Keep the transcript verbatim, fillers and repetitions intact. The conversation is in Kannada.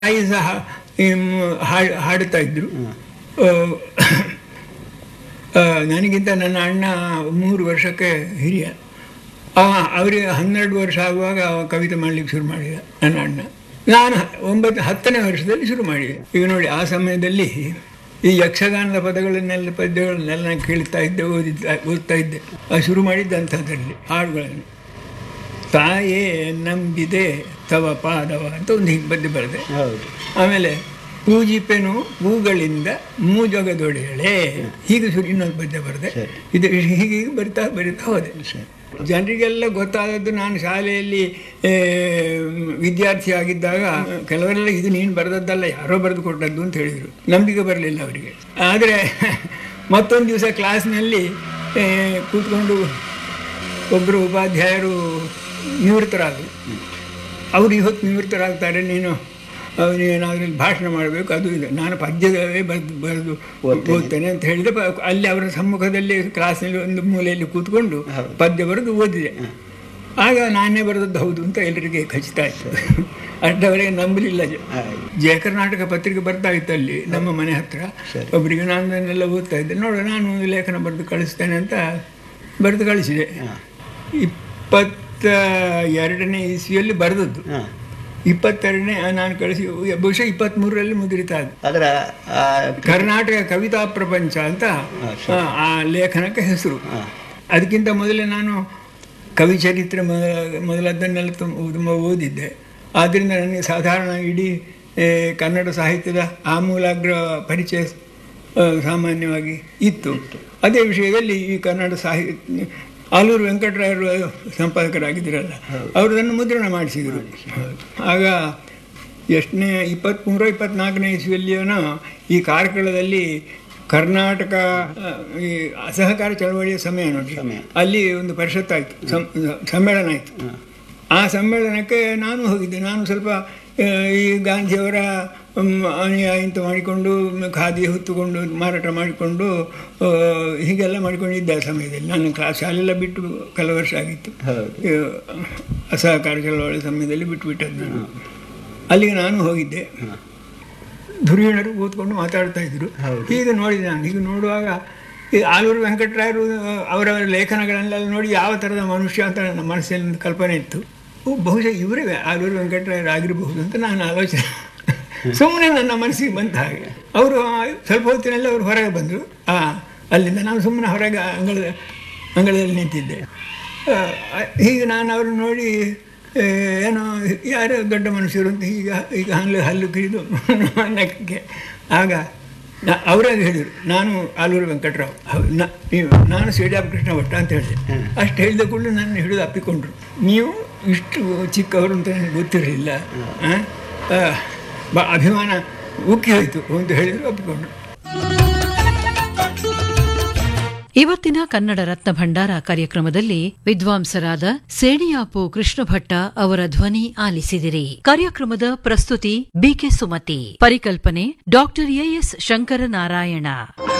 ತಾಯಿ ಸಹ ಹಾಡು ಹಾಡುತ್ತಾ ಇದ್ರು. ನನಗಿಂತ ನನ್ನ ಅಣ್ಣ ಮೂರು ವರ್ಷಕ್ಕೆ ಹಿರಿಯ. ಅವರಿಗೆ ಹನ್ನೆರಡು ವರ್ಷ ಆಗುವಾಗ ಕವಿತೆ ಮಾಡಲಿಕ್ಕೆ ಶುರು ಮಾಡಿದ ನನ್ನ ಅಣ್ಣ. ನಾನು ಒಂಬತ್ತು ಹತ್ತನೇ ವರ್ಷದಲ್ಲಿ ಶುರು ಮಾಡಿದೆ. ಈಗ ನೋಡಿ, ಆ ಸಮಯದಲ್ಲಿ ಈ ಯಕ್ಷಗಾನದ ಪದಗಳನ್ನೆಲ್ಲ ಪದ್ಯಗಳನ್ನೆಲ್ಲ ನಾನು ಕೇಳ್ತಾ ಇದ್ದೆ, ಓದಿದ್ದ ಓದ್ತಾ ಇದ್ದೆ. ಅದು ಶುರು ಮಾಡಿದ್ದಂಥದ್ರಲ್ಲಿ ಹಾಡುಗಳನ್ನು. ತಾಯೇ ನಂಬಿದೆ ತವ ಪಾದವ ಅಂತ ಒಂದು ಹೀಗೆ ಪದ್ಯ ಬರೆದೆ. ಆಮೇಲೆ ಪೂಜಿಪೆನು ಹೂಗಳಿಂದ ಮೂಜೊಗದೊಡೆಯಳೆ, ಹೀಗೆ ಶುರು ಇನ್ನೊಂದು ಪದ್ಯ ಬರೆದೆ. ಇದು ಹೀಗೆ ಬರಿತಾ ಬರಿತಾ ಹೋದೆ. ಜನರಿಗೆಲ್ಲ ಗೊತ್ತಾದದ್ದು ನಾನು ಶಾಲೆಯಲ್ಲಿ ವಿದ್ಯಾರ್ಥಿ ಆಗಿದ್ದಾಗ ಕೆಲವರೆಲ್ಲ ಇದು ನೀನು ಬರೆದದ್ದಲ್ಲ, ಯಾರೋ ಬರೆದು ಕೊಟ್ಟದ್ದು ಅಂತ ಹೇಳಿದರು. ನಂಬಿಕೆ ಬರಲಿಲ್ಲ ಅವರಿಗೆ. ಆದರೆ ಮತ್ತೊಂದು ದಿವಸ ಕ್ಲಾಸ್ನಲ್ಲಿ ಕೂತ್ಕೊಂಡು ಒಬ್ಬರು ಉಪಾಧ್ಯಾಯರು ನಿವೃತ್ತರಾದರು. ಅವರು ಇವತ್ತು ನಿವೃತ್ತರಾಗ್ತಾರೆ, ನೀನು ಅವನೇನಾದ್ರೂ ಭಾಷಣ ಮಾಡಬೇಕು, ಅದು ಇದು. ನಾನು ಪದ್ಯವೇ ಬರೆದು ಬರೆದು ಓದ್ತೇನೆ ಅಂತ ಹೇಳಿದೆ. ಅಲ್ಲಿ ಅವರ ಸಮ್ಮುಖದಲ್ಲಿ ಕ್ಲಾಸ್ನಲ್ಲಿ ಒಂದು ಮೂಲೆಯಲ್ಲಿ ಕೂತ್ಕೊಂಡು ಪದ್ಯ ಬರೆದು ಓದಿದೆ. ಆಗ ನಾನೇ ಬರೆದದ್ದು ಹೌದು ಅಂತ ಎಲ್ಲರಿಗೆ ಖಚಿತ ಆಯಿತು. ಅಷ್ಟವರೆಗೆ ನಂಬಲಿಲ್ಲ. ಜಯ ಕರ್ನಾಟಕ ಪತ್ರಿಕೆ ಬರ್ತಾ ಇತ್ತು ಅಲ್ಲಿ ನಮ್ಮ ಮನೆ ಹತ್ರ. ಒಬ್ಬರಿಗೆ ನಾನು ಅದನ್ನೆಲ್ಲ ಓದ್ತಾ ಇದ್ದೆ. ನೋಡು, ನಾನು ಒಂದು ಲೇಖನ ಬರೆದು ಕಳಿಸ್ತೇನೆ ಅಂತ ಬರೆದು ಕಳಿಸಿದೆ. ಇಪ್ಪತ್ತ ಎರಡನೇ ಇಸ್ವಿಯಲ್ಲಿ ಬರೆದದ್ದು. ಇಪ್ಪತ್ತೆರಡನೇ ನಾನು ಕಳಿಸಿ ಬಹುಶಃ ಇಪ್ಪತ್ತ್ಮೂರರಲ್ಲಿ ಮುದ್ರಿತ ಅದು. ಅದರ ಕರ್ನಾಟಕ ಕವಿತಾ ಪ್ರಪಂಚ ಅಂತ ಆ ಲೇಖನಕ್ಕೆ ಹೆಸರು. ಅದಕ್ಕಿಂತ ಮೊದಲೇ ನಾನು ಕವಿಚರಿತ್ರೆ ಮೊದಲ ಮೊದಲದ್ದನ್ನೆಲ್ಲ ತುಂಬ ಓದಿದ್ದೆ. ಆದ್ದರಿಂದ ನನಗೆ ಸಾಧಾರಣ ಇಡೀ ಕನ್ನಡ ಸಾಹಿತ್ಯದ ಆಮೂಲಾಗ್ರ ಪರಿಚಯ ಸಾಮಾನ್ಯವಾಗಿ ಇತ್ತು. ಅದೇ ವಿಷಯದಲ್ಲಿ ಈ ಕನ್ನಡ ಸಾಹಿತ್ಯ ಆಲೂರು ವೆಂಕಟರಾಯರು ಸಂಪಾದಕರಾಗಿದ್ದರಲ್ಲ, ಅವರು ಅದನ್ನು ಮುದ್ರಣ ಮಾಡಿಸಿದರು. ಆಗ ಎಷ್ಟನೇ ಇಪ್ಪತ್ತ್ಮೂರು ಇಪ್ಪತ್ತ್ನಾಲ್ಕನೇ ಇಸ್ವಿಯಲ್ಲಿಯೋ ಈ ಕಾರ್ಕಳದಲ್ಲಿ ಕರ್ನಾಟಕ ಈ ಅಸಹಕಾರ ಚಳವಳಿಯ ಸಮಯ ನೋಡಿ, ಅಲ್ಲಿ ಒಂದು ಪರಿಷತ್ತಾಯಿತು, ಸಮ್ಮೇಳನ ಆಯಿತು. ಆ ಸಮ್ಮೇಳನಕ್ಕೆ ನಾನು ಹೋಗಿದ್ದೆ. ನಾನು ಸ್ವಲ್ಪ ಈ ಗಾಂಧಿಯವರ ಅನುಯಾಯಿ ಅಂತ ಮಾಡಿಕೊಂಡು ಖಾದಿ ಹೊತ್ತುಕೊಂಡು ಮಾರಾಟ ಮಾಡಿಕೊಂಡು ಹೀಗೆಲ್ಲ ಮಾಡಿಕೊಂಡಿದ್ದೆ. ಆ ಸಮಯದಲ್ಲಿ ನಾನು ಕ್ಲಾಸ್ ಶಾಲೆಲ್ಲ ಬಿಟ್ಟು ಕೆಲವು ವರ್ಷ ಆಗಿತ್ತು. ಅಸಹಕಾರ ಚಳವಳಿ ಸಮಯದಲ್ಲಿ ಬಿಟ್ಟುಬಿಟ್ಟದ್ದು ನಾನು. ಅಲ್ಲಿಗೆ ನಾನು ಹೋಗಿದ್ದೆ. ಧುರೀಣರು ಕೂತ್ಕೊಂಡು ಮಾತಾಡ್ತಾ ಇದ್ರು. ಹೀಗೆ ನೋಡಿದೆ ನಾನು. ಹೀಗೆ ನೋಡುವಾಗ ಈ ಆಲೂರು ವೆಂಕಟರಾಯರು ಅವರವರ ಲೇಖನಗಳನ್ನೆಲ್ಲ ನೋಡಿ ಯಾವ ಥರದ ಮನುಷ್ಯ ಅಂತ ನನ್ನ ಮನಸ್ಸಿನಲ್ಲಿ ಒಂದು ಕಲ್ಪನೆ ಇತ್ತು. ಬಹುಶಃ ಇವರೇ ಆಲೂರು ವೆಂಕಟರಾಯರು ಆಗಿರಬಹುದು ಅಂತ ನಾನು ಆಲೋಚನೆ ಸುಮ್ಮನೆ ನನ್ನ ಮನಸ್ಸಿಗೆ ಬಂತ ಹಾಗೆ. ಅವರು ಸ್ವಲ್ಪ ಹೊತ್ತಿನಲ್ಲಿ ಅವರು ಹೊರಗೆ ಬಂದರು. ಅಲ್ಲಿಂದ ನಾನು ಸುಮ್ಮನೆ ಹೊರಗೆ ಅಂಗಳದ ಅಂಗಳದಲ್ಲಿ ನಿಂತಿದ್ದೆ. ಹೀಗೆ ನಾನು ಅವ್ರನ್ನ ನೋಡಿ ಏನೋ ಯಾರೋ ದೊಡ್ಡ ಮನುಷ್ಯರು ಅಂತ ಈಗ ಈಗ ಹಲ್ಲು ಹಲ್ಲು ಕಿರಿದು ನಕ್ಕೆ. ಆಗ ನಾ ಅವರಾಗ ಹೇಳಿದರು, ನಾನು ಆಲೂರು ವೆಂಕಟರಾವ್, ನಾನು ಸಿಡಿಯಾಪ ಕೃಷ್ಣ ಭಟ್ಟ ಅಂತ ಹೇಳಿದೆ. ಅಷ್ಟು ಹೇಳಿದ ಕೂಡಲೇ ನನ್ನ ಹಿಡಿದು ಅಪ್ಪಿಕೊಂಡ್ರು. ನೀವು ಇಷ್ಟು ಚಿಕ್ಕವರು ಅಂತ ನನಗೆ ಗೊತ್ತಿರಲಿಲ್ಲ, ಬ ಅಭಿಮಾನ ಉಕ್ಕಿ ಹೋಯಿತು ಅಂತ ಹೇಳಿದರು, ಒಪ್ಪಿಕೊಂಡ್ರು. ಇವತ್ತಿನ ಕನ್ನಡ ರತ್ನ ಭಂಡಾರ ಕಾರ್ಯಕ್ರಮದಲ್ಲಿ ವಿದ್ವಾಂಸರಾದ ಸೇಡಿಯಾಪು ಕೃಷ್ಣ ಭಟ್ಟ ಅವರ ಧ್ವನಿ ಆಲಿಸಿದಿರಿ. ಕಾರ್ಯಕ್ರಮದ ಪ್ರಸ್ತುತಿ ಬಿಕೆ ಸುಮತಿ, ಪರಿಕಲ್ಪನೆ ಡಾಕ್ಟರ್ ಎಎಸ್ ಶಂಕರನಾರಾಯಣ.